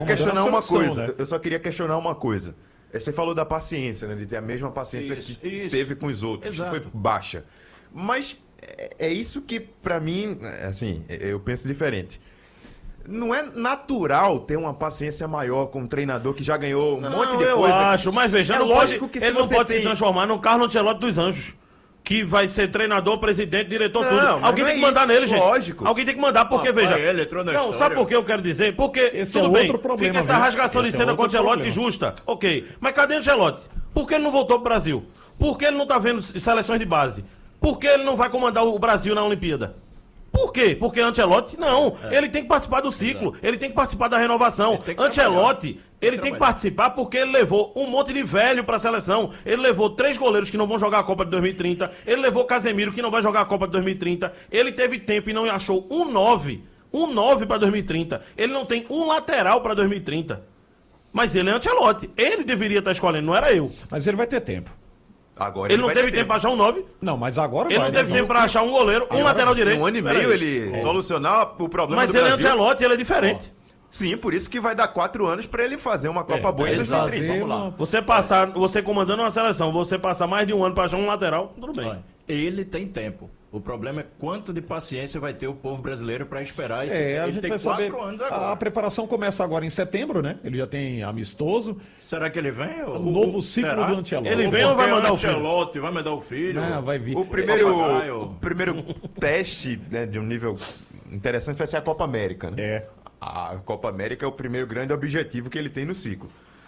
Questionar uma coisa, né? eu só queria questionar uma coisa. Você falou da paciência, né? De ter a mesma paciência que teve com os outros, que foi baixa. Mas é isso que, pra mim, assim, eu penso diferente. Não é natural ter uma paciência maior com um treinador que já ganhou um monte de coisa. Eu acho, mas veja, lógico que ele não pode se transformar num Carlo Ancelotti dos Anjos. Que vai ser treinador, presidente, diretor, tudo. Alguém tem que mandar nele, gente. Lógico. Alguém tem que mandar, porque, veja. Ele entrou na história. Sabe por que eu quero dizer? Porque, Esse tudo é bem, outro problema, fica essa viu? rasgação de Esse é seda com o outro Ancelotti problema. justa. Ok. Mas cadê o Ancelotti? Por que ele não voltou pro Brasil? Por que ele não tá vendo seleções de base? Por que ele não vai comandar o Brasil na Olimpíada? Por quê? Porque Ancelotti, não. Ele tem que participar do ciclo. Ele tem que participar da renovação. Ancelotti, ele tem que participar porque ele levou um monte de velho pra seleção. Ele levou 3 goleiros que não vão jogar a Copa de 2030. Ele levou Casemiro, que não vai jogar a Copa de 2030. Ele teve tempo e não achou um 9 pra 2030. Ele não tem um lateral pra 2030. Mas ele é Ancelotti. Ele deveria estar escolhendo, não era eu. Mas ele vai ter tempo. Agora Ele não vai teve ter tempo pra achar um 9. Não, mas agora Ele vai. não teve né? tempo pra achar um goleiro, um lateral direito. Em um ano e meio ele solucionar o problema Mas do ele é Brasil. Ancelotti, ele é diferente. Sim, por isso que vai dar 4 anos pra ele fazer uma Copa boa em exato. 2030. Vamos lá. Você comandando uma seleção, você passar mais de um ano pra achar um lateral, tudo bem. Ele tem tempo. O problema é quanto de paciência vai ter o povo brasileiro para esperar esse A Ele gente tem vai 4 saber. anos agora. A preparação começa agora em setembro, né? Ele já tem amistoso. Será que ele vem? O novo ciclo será? do Ancelotti. Ele vem ou vai mandar o filho? Ancelotti vai mandar o filho? Não, vai vir. O primeiro teste, né, de um nível interessante vai ser a Copa América, né? É. A Copa América é o primeiro grande objetivo que ele tem no ciclo.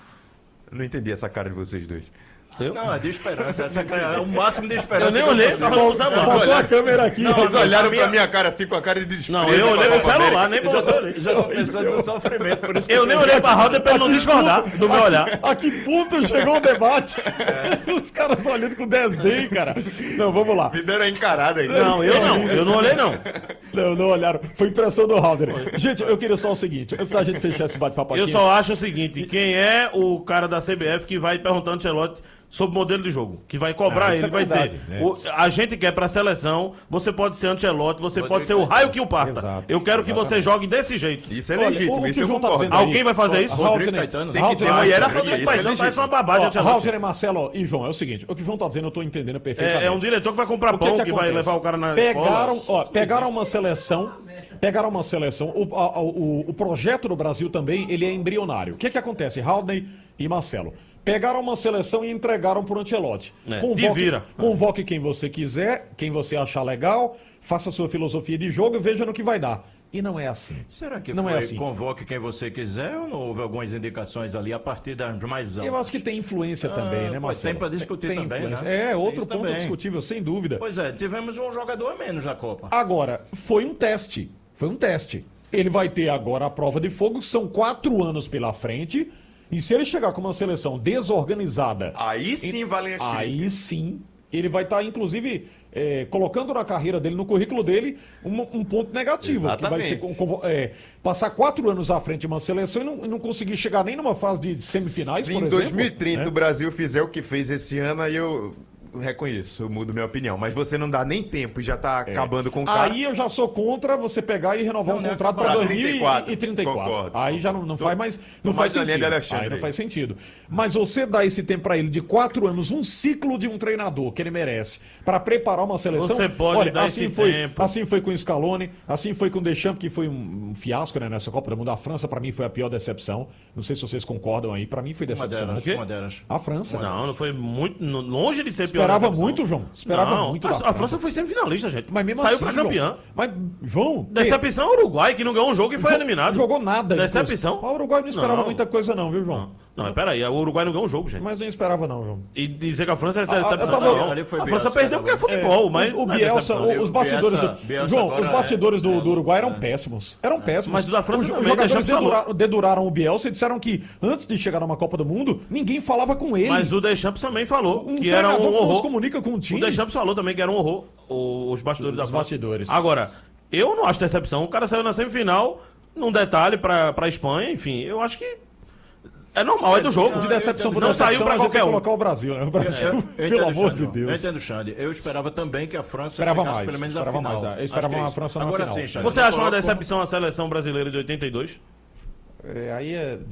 Eu não entendi essa cara de vocês dois. Não, é de esperança. Essa é o máximo de esperança. Eu nem que olhei, consigo. Botou a câmera aqui. Eles olharam pra minha cara assim com a cara de desprezo. Não, eu olhei pra no Copa celular, América. nem pra você olhei. Já tô pensando no sofrimento, por isso que Eu nem olhei pra Raul pra ele não discordar do meu olhar. A que ponto chegou o debate? Os caras olhando com desdém, cara. Não, vamos lá. Me deram a encarada aí. Não, eu não olhei não. Não olharam. Foi impressão do Halder. Gente, eu queria só o seguinte, antes da gente fechar esse bate-papo aqui. Eu só acho o seguinte, quem é o cara da CBF que vai perguntar ao Ancelotti sobre o modelo de jogo? Que vai cobrar isso ele, é vai verdade, dizer, né? a gente quer pra seleção, você pode ser Ancelotti, você pode ser o raio que o parta. Exato, Eu quero que você jogue desse jeito. Isso é Olha, legítimo, o isso que eu o João tá concordo. dizendo aí- Alguém vai fazer isso? Rodrigo Caetano. Tem que ter uma hierarquia, Rodrigo isso é Caetano parece uma legítimo. babada, Ancelotti. Halder e Marcelo e João, é o seguinte, o que o João tá dizendo eu tô entendendo perfeitamente. É um diretor que vai comprar O pão, que vai acontece? levar o cara na pegaram, escola. pegaram uma seleção, o projeto do Brasil também, ele é embrionário. O que acontece, Haldney e Marcelo? Pegaram uma seleção e entregaram pro Ancelotti. te vira. Convoque quem você quiser, quem você achar legal, faça a sua filosofia de jogo e veja no que vai dar. E não é assim. Será que não foi é assim? Convoque quem você quiser ou não houve algumas indicações ali a partir das mais altas? Eu acho que tem influência também, né, Marcelo? Tem para discutir Tem também, influência. né? É, outro Isso ponto também. discutível, sem dúvida. Pois é, tivemos um jogador a menos na Copa. Agora, foi um teste. Foi um teste. Ele vai ter agora a prova de fogo, são 4 anos pela frente. E se ele chegar com uma seleção desorganizada, Aí sim valem as críticas. aí sim ele vai estar, inclusive, colocando na carreira dele, no currículo dele, um ponto negativo. Que vai ser passar 4 anos à frente de uma seleção e não conseguir chegar nem numa fase de semifinais, Se por em exemplo. 2030 né? o Brasil fizer o que fez esse ano, aí eu reconheço, eu mudo minha opinião. Mas você não dá nem tempo e já tá acabando com o cara. Aí eu já sou contra você pegar e renovar um Não, contrato pra para 34. 2034. Concordo. Aí já não faz mais, não tô faz mais na linha sentido. de Alexandre Aí não aí. faz sentido. Mas você dá esse tempo para ele de 4 anos, um ciclo de um treinador que ele merece, para preparar uma seleção. Você pode dar assim esse foi, tempo. assim foi com o Scaloni, assim foi com o Deschamps, que foi um fiasco, né, nessa Copa do Mundo. A França para mim foi a pior decepção. Não sei se vocês concordam aí, para mim foi decepcionante. quê? Uma delas. A França. Não foi muito longe de ser pior. Esperava decepção. muito, João. Esperava Não, muito. A França foi semifinalista, gente. Mas mesmo Saiu assim, pra campeã. João, mas, João, Decepção é o Uruguai, que não ganhou um jogo e foi eliminado. Jogou nada. Decepção. O Uruguai não esperava Não. muita coisa não, viu, João? Não, mas peraí, o Uruguai não ganhou um jogo, gente. Mas não esperava não, João. E dizer que a França é eu decepção. tava- Não, ali foi a França Bielsa, perdeu porque é futebol, mas. O não é Bielsa, decepção. os bastidores Bielsa João, agora os bastidores é- do Uruguai eram péssimos. Eram péssimos. Mas o da França os também, jogadores Deschamps falou. deduraram o Bielsa e disseram que antes de chegar numa Copa do Mundo, ninguém falava com ele. Mas o Deschamps também falou um que era um treinador que não se horror. comunica com o O time. Deschamps falou também que era um horror, os bastidores da Os França. bastidores. Agora, eu não acho decepção. O cara saiu na semifinal, num detalhe pra Espanha, enfim, eu acho que é normal, é do jogo. De decepção por não decepção, saiu pra a gente qualquer tem que um. colocar o Brasil, né? O Brasil, Eu pelo entendo, amor Xande, de Eu Deus. entendo, Xande. Eu esperava também que a França Esperava chegasse mais, pelo menos esperava à final. mais, eu esperava Acho que é uma isso. França na Agora final. sim, Xande, Você não acha uma coloco- decepção a seleção brasileira de 82? Aí é